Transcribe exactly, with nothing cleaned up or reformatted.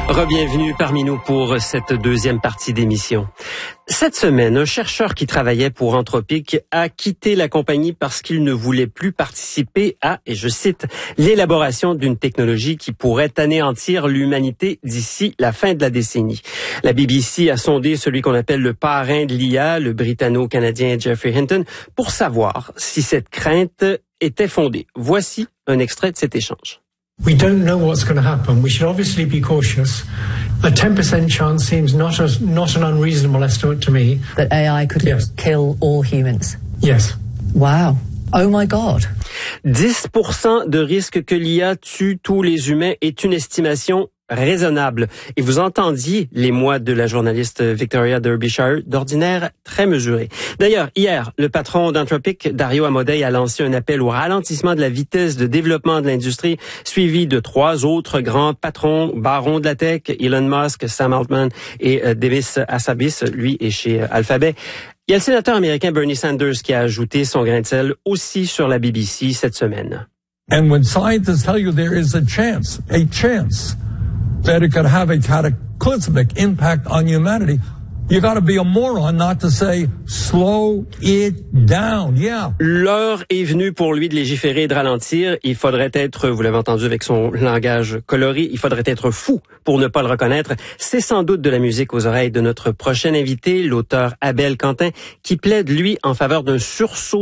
Rebienvenue parmi nous pour cette deuxième partie d'émission. Cette semaine, un chercheur qui travaillait pour Anthropic a quitté la compagnie parce qu'il ne voulait plus participer à, et je cite, l'élaboration d'une technologie qui pourrait anéantir l'humanité d'ici la fin de la décennie. La B B C a sondé celui qu'on appelle le parrain de l'I A, le britanno-canadien Geoffrey Hinton, pour savoir si cette crainte était fondée. Voici un extrait de cet échange. We don't know what's going to happen. We should obviously be cautious. A ten percent chance seems not a, not an unreasonable estimate to me. That A I could Yes. kill all humans. Yes. Wow. Oh my God. dix pour cent de risque que l'I A tue tous les humains est une estimation raisonnable. Et vous entendiez les mots de la journaliste Victoria Derbyshire, d'ordinaire très mesurée. D'ailleurs, hier, le patron d'Anthropic, Dario Amodei, a lancé un appel au ralentissement de la vitesse de développement de l'industrie, suivi de trois autres grands patrons, barons de la tech, Elon Musk, Sam Altman et euh, Demis Hassabis, lui est chez euh, Alphabet. Il y a le sénateur américain Bernie Sanders qui a ajouté son grain de sel aussi sur la B B C cette semaine. And when scientists tell you there is a chance, a chance that it could have a cataclysmic impact on humanity, you got to be a moron not to say, slow it down. Yeah. L'heure est venue pour lui de légiférer et de ralentir. Il faudrait être, vous l'avez entendu avec son langage coloré, il faudrait être fou pour ne pas le reconnaître. C'est sans doute de la musique aux oreilles de notre prochain invité, l'auteur Abel Quentin, qui plaide, lui, en faveur d'un sursaut